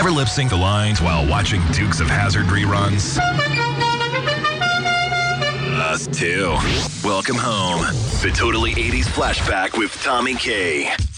Ever lip sync the lines while watching Dukes of Hazzard reruns? Us too. Welcome home. The Totally 80s Flashback with Tommy K.